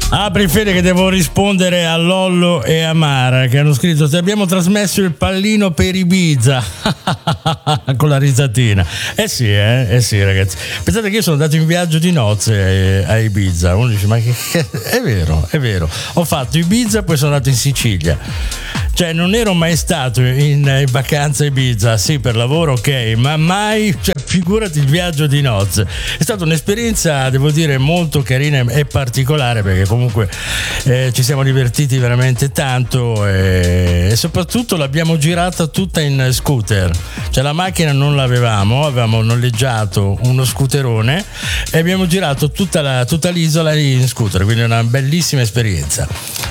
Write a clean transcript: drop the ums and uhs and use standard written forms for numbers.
Apri Fede che devo rispondere a Lollo e a Mara che hanno scritto: ti abbiamo trasmesso il pallino per Ibiza con la risatina. Eh sì ragazzi, pensate che io sono andato in viaggio di nozze a Ibiza. Uno dice ma che è vero, ho fatto Ibiza, poi sono andato in Sicilia. Cioè non ero mai stato in vacanza a Ibiza, sì per lavoro ok, ma mai, cioè, figurati il viaggio di nozze. È stata un'esperienza, devo dire, molto carina e particolare, perché comunque ci siamo divertiti veramente tanto e soprattutto l'abbiamo girata tutta in scooter. Cioè la macchina non l'avevamo, avevamo noleggiato uno scooterone e abbiamo girato tutta l'isola in scooter, quindi una bellissima esperienza.